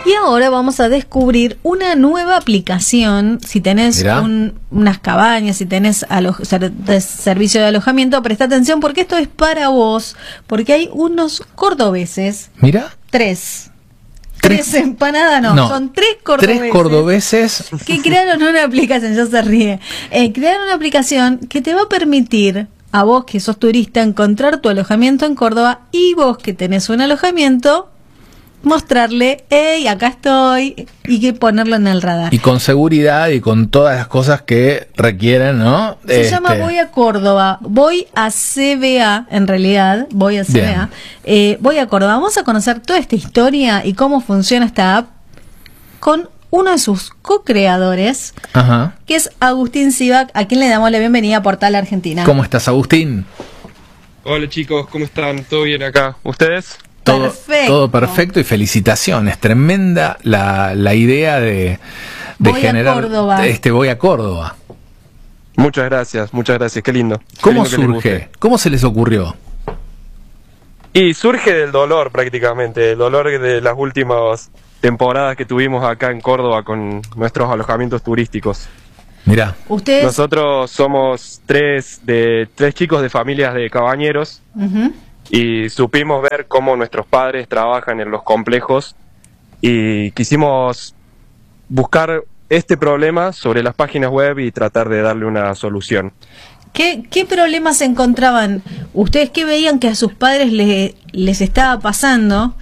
Y ahora vamos a descubrir una nueva aplicación. Si tenés unas cabañas, si tenés servicio de alojamiento, presta atención porque esto es para vos. Porque hay unos cordobeses. Mira. Tres empanadas, no, son tres cordobeses que crearon una aplicación, ya se ríe. Crearon una aplicación que te va a permitir a vos que sos turista encontrar tu alojamiento en Córdoba, y vos que tenés un alojamiento mostrarle, hey, acá estoy, y que ponerlo en el radar. Y con seguridad y con todas las cosas que requieren, ¿no? Se llama Voy a Córdoba, voy a CBA, en realidad, voy a CBA. Voy a Córdoba. Vamos a conocer toda esta historia y cómo funciona esta app con uno de sus co-creadores, que es Agustín Sivak, a quien le damos la bienvenida a Portal Argentina. ¿Cómo estás, Agustín? Hola chicos, ¿cómo están? ¿Todo bien acá? ¿Ustedes? Todo perfecto, y felicitaciones. Tremenda la idea de generar Voy a Córdoba. Muchas gracias, qué lindo. ¿Cómo surge? ¿Cómo se les ocurrió? Y surge del dolor prácticamente, el dolor de las últimas temporadas que tuvimos acá en Córdoba con nuestros alojamientos turísticos. Mirá. Nosotros somos tres chicos de familias de cabañeros. Y supimos ver cómo nuestros padres trabajan en los complejos y quisimos buscar este problema sobre las páginas web y tratar de darle una solución. ¿Qué problemas encontraban? ¿Ustedes qué veían que a sus padres les estaba pasando?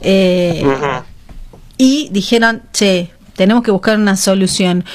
Y dijeron, che, tenemos que buscar una solución.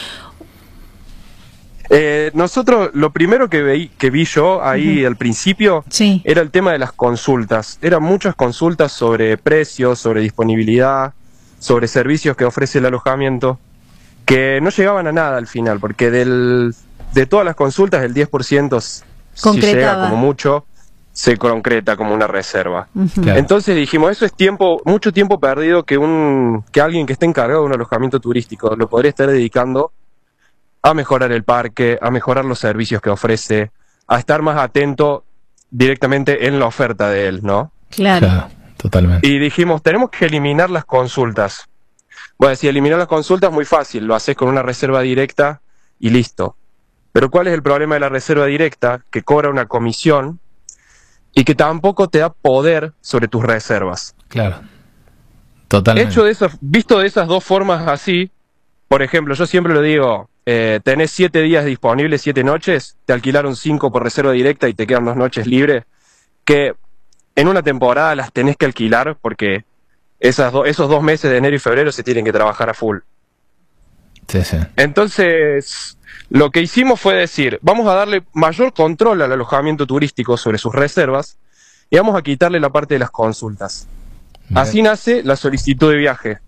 Nosotros, lo primero que vi yo ahí al principio era el tema de las consultas. Eran muchas consultas sobre precios, sobre disponibilidad, sobre servicios que ofrece el alojamiento, que no llegaban a nada al final, porque de todas las consultas el 10% si llega como mucho, se concreta como una reserva. Claro. Entonces dijimos, eso es mucho tiempo perdido que alguien que esté encargado de un alojamiento turístico lo podría estar dedicando a mejorar el parque, a mejorar los servicios que ofrece, a estar más atento directamente en la oferta de él, ¿no? Claro, totalmente. Y dijimos, tenemos que eliminar las consultas. Bueno, si eliminar las consultas es muy fácil, lo haces con una reserva directa y listo. Pero ¿cuál es el problema de la reserva directa? Que cobra una comisión y que tampoco te da poder sobre tus reservas. Claro, totalmente. Visto de esas dos formas así, por ejemplo, yo siempre lo digo, tenés 7 días disponibles, 7 noches, te alquilaron 5 por reserva directa y te quedan 2 noches libres, que en una temporada las tenés que alquilar porque esos 2 meses de enero y febrero se tienen que trabajar a full. Sí. Entonces, lo que hicimos fue decir, vamos a darle mayor control al alojamiento turístico sobre sus reservas y vamos a quitarle la parte de las consultas. Así nace la solicitud de viaje.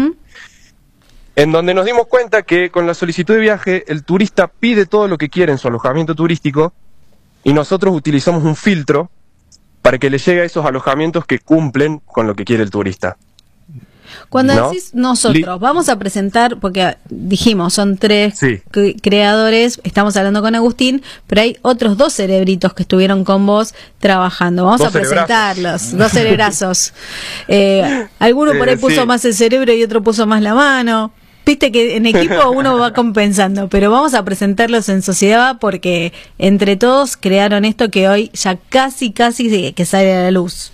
En donde nos dimos cuenta que con la solicitud de viaje el turista pide todo lo que quiere en su alojamiento turístico y nosotros utilizamos un filtro para que le llegue a esos alojamientos que cumplen con lo que quiere el turista. Cuando decís nosotros, vamos a presentar, porque dijimos, son 3 creadores, estamos hablando con Agustín, pero hay otros 2 cerebritos que estuvieron con vos trabajando. Vamos a presentarlos, 2 cerebrazos. Alguno por ahí puso más el cerebro y otro puso más la mano. Viste que en equipo uno va compensando, pero vamos a presentarlos en sociedad porque entre todos crearon esto que hoy ya casi que sale a la luz.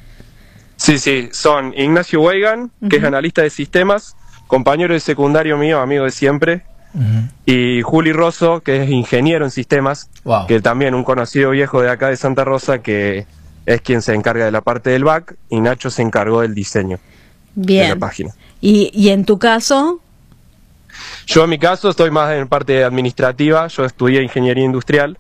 Sí, son Ignacio Weigan, que es analista de sistemas, compañero de secundario mío, amigo de siempre, y Juli Rosso, que es ingeniero en sistemas, que también un conocido viejo de acá de Santa Rosa, que es quien se encarga de la parte del back, y Nacho se encargó del diseño de la página. ¿Y en tu caso? Yo en mi caso estoy más en parte administrativa, yo estudié ingeniería industrial,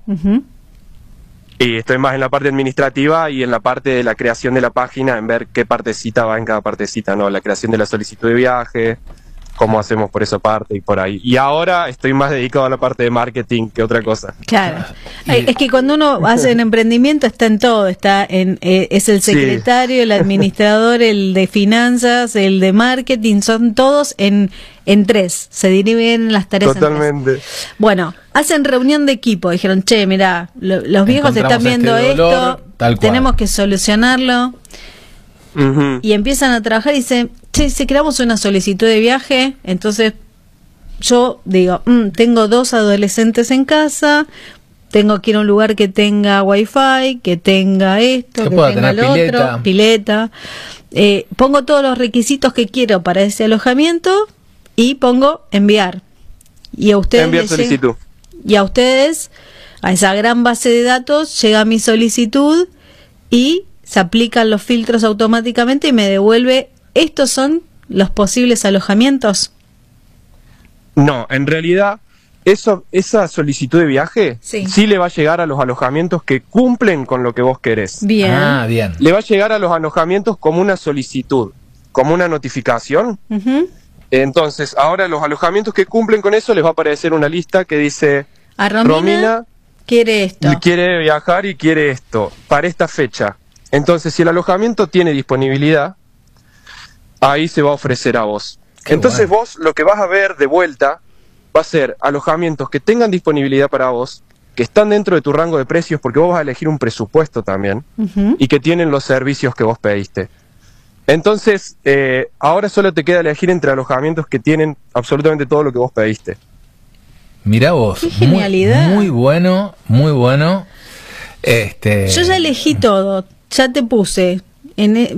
y estoy más en la parte administrativa y en la parte de la creación de la página, en ver qué partecita va en cada partecita, ¿no? La creación de la solicitud de viaje, cómo hacemos por esa parte y por ahí. Y ahora estoy más dedicado a la parte de marketing que otra cosa. Claro. Es que cuando uno hace un emprendimiento está en todo, es el secretario, el administrador, el de finanzas, el de marketing, son todos en 3, se dividen las tareas. Totalmente. En 3. Bueno, hacen reunión de equipo, dijeron, che, mirá, los viejos están viendo esto, tenemos que solucionarlo. Y empiezan a trabajar y dicen, che, che, si creamos una solicitud de viaje, entonces yo digo, tengo 2 adolescentes en casa, tengo que ir a un lugar que tenga wifi, que tenga esto, que tenga lo otro, pileta. Pongo todos los requisitos que quiero para ese alojamiento y pongo enviar. Y a ustedes enviar solicitud. Y a ustedes, a esa gran base de datos, llega mi solicitud y se aplican los filtros automáticamente y me devuelve, ¿estos son los posibles alojamientos? No, en realidad esa solicitud de viaje sí le va a llegar a los alojamientos que cumplen con lo que vos querés. Bien. Bien. Le va a llegar a los alojamientos como una solicitud, como una notificación. Entonces, ahora los alojamientos que cumplen con eso les va a aparecer una lista que dice a Romina quiere esto. Quiere viajar y quiere esto, para esta fecha. Entonces, si el alojamiento tiene disponibilidad, ahí se va a ofrecer a vos. Entonces vos lo que vas a ver de vuelta va a ser alojamientos que tengan disponibilidad para vos, que están dentro de tu rango de precios, porque vos vas a elegir un presupuesto también, y que tienen los servicios que vos pediste. Entonces, ahora solo te queda elegir entre alojamientos que tienen absolutamente todo lo que vos pediste. Mirá vos. ¡Qué genialidad! Muy bueno, muy bueno. Yo ya elegí todo, ya te puse.